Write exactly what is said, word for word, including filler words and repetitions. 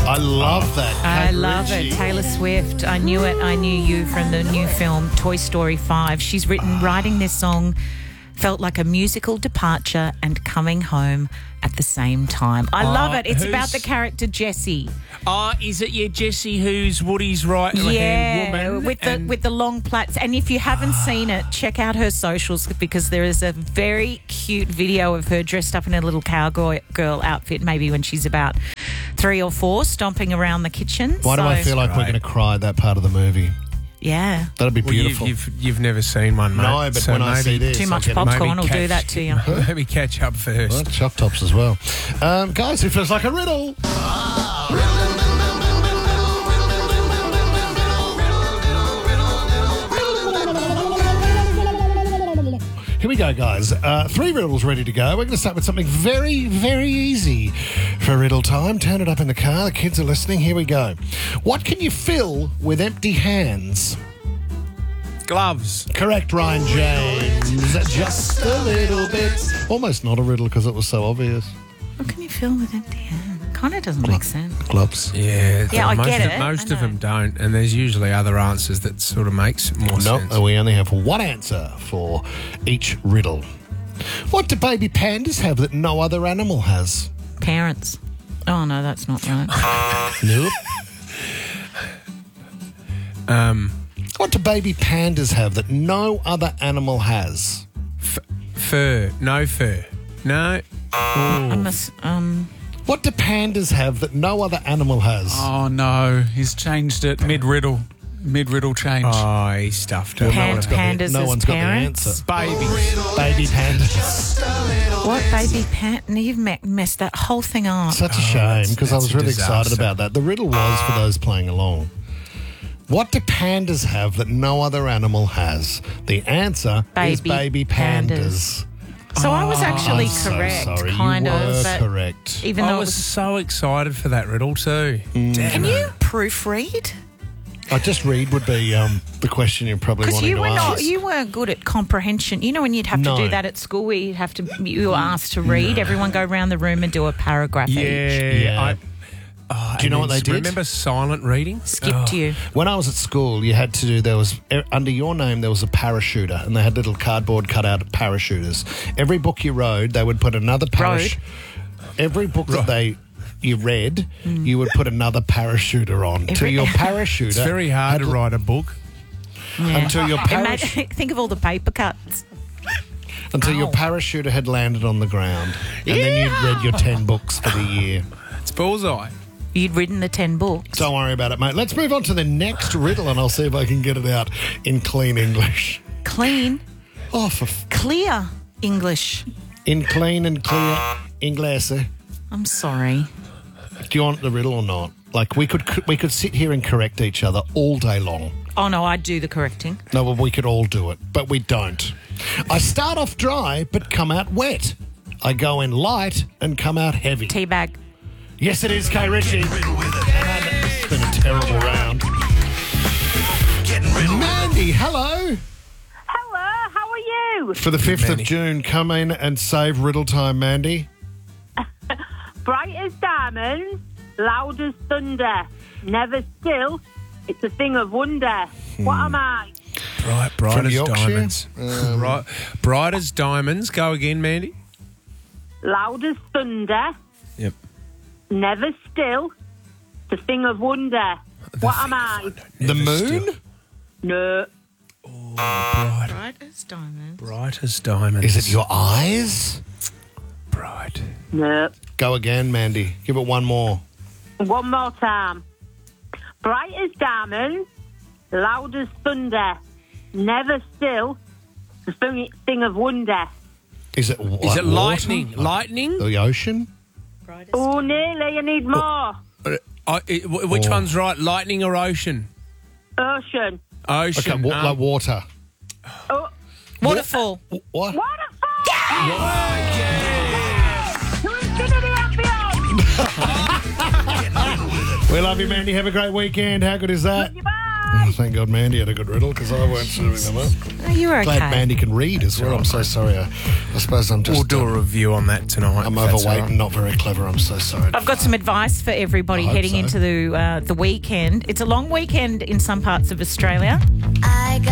I love that. I Kate love Ritchie. it. Taylor Swift. I knew it. I knew you from the new film Toy Story five. She's written, writing this song felt like a musical departure and coming home at the same time. I Oh, love it. It's who's- about the character Jessie. Oh, is it, yeah, Jessie, who's Woody's right hand Yeah, woman? with the and- with the long plaits. And if you haven't seen it, check out her socials because there is a very cute video of her dressed up in a little cowgirl girl outfit, maybe when she's about three or four, stomping around the kitchen. Why do So- I feel like we're going to cry at that part of the movie? Yeah. That'd be Well, you, beautiful. you've you've never seen one, mate. No, but so when I maybe, see this, Too I much get- popcorn maybe will do catch- that to you. Maybe catch up first. Well, Chuck Tops as well. Um, guys, it feels like a riddle. Here we go, guys. Uh, three riddles ready to go. We're going to start with something very, very easy for riddle time. Turn it up in the car. The kids are listening. Here we go. What can you fill with empty hands? Gloves. Correct, Ryan James. Just a little bit. Almost not a riddle because it was so obvious. What can you fill with empty hands? Kind of doesn't make sense. Gloves. Yeah, Yeah, I most get of, it. Most I of know. them don't, and there's usually other answers that sort of makes more No, sense. we only have one answer for each riddle. What do baby pandas have that no other animal has? Parents. Oh, no, that's not right. Nope. Um, What do baby pandas have that no other animal has? fur, no fur, no. I must, um, What do pandas have that no other animal has? Oh, no. He's changed it mid-riddle. Mid-riddle change. Oh, he stuffed it. Pan- one's got the- pandas no as one's got the parents. answer. Babies. Baby pandas. what baby pan? You've me- messed that whole thing up. Such a Oh, shame that's- because I that's was a really disaster. excited about that. The riddle was for those playing along. What do pandas have that no other animal has? The answer is Baby baby pandas. pandas. So I was actually I'm so correct, sorry. kind you of. were but correct. Even I though it was was, so excited for that riddle too. Mm. Damn can it. you proofread? I just read would be um, the question you're probably Because wanting you to were ask. not, you weren't good at comprehension. You know when you'd have No. to do that at school, where you'd have to, you were asked to read. Everyone go around the room and do a paragraph Yeah. each. Yeah. I, oh, Do you know and what they then did? Remember silent reading? Skipped Oh. you. When I was at school, you had to do, there was, eh, under your name, there was a parachuter, and they had little cardboard cutout parachuters. Every book you wrote, they would put another parachute. Every book that they you read, you would put another parachuter on. Till Every- your parachuter. It's very hard had- to write a book. Until your, parach- Imagine, think of all the paper cuts. until your Ow. parachuter had landed on the ground. And then you'd read your ten books for the year. It's bullseye. You'd written the ten books. Don't worry about it, mate. Let's move on to the next riddle, and I'll see if I can get it out in clean English. Clean, Oh, for f- clear English. in clean and clear English. Do I'm sorry. you want the riddle or not? Like we could we could sit here and correct each other all day long. Oh, no, I'd do the correcting. No, well, we could all do it, but we don't. I start off dry, but come out wet. I go in light and come out heavy. Teabag. Yes, it is, Kay Ritchie. And it's been a terrible round. Mandy, hello. Hello, how are you? For the fifth of Mandy. June, come in and save riddle time, Mandy. Bright as diamonds, loud as thunder, never still, it's a thing of wonder. What am I? Bright, bright From as Yorkshire? diamonds. Um, Bright, bright as diamonds. Go again, Mandy. Loud as thunder, Yep. never still, it's a thing of wonder. What am I? The moon? No, Bright, Bright as diamonds. bright as diamonds. Is it your eyes? bright? no. Go again, Mandy. Give it one more. One more time. Bright as diamonds, loud as thunder, never still, it's a thing, thing of wonder. Is it Is like it water? lightning? Lightning? The ocean? Bright as Oh, nearly, I need more. Uh, I, it- wh- which Oh. one's right? Lightning or ocean? Ocean. Ocean. Okay, wa- um, like water. Oh, Waterfall. What? waterfall! To infinity and beyond! We love you, Mandy. Have a great weekend. How good is that? Bye! Oh, thank God Mandy had a good riddle because I weren't serving them up. Oh, you're okay. Glad Mandy can read as well. I'm so sorry. I, I suppose I'm just. We'll do a uh, review on that tonight. I'm if that's overweight all right. and not very clever. I'm so sorry. I've got some advice for everybody I hope heading so. into the uh, the weekend. It's a long weekend in some parts of Australia. I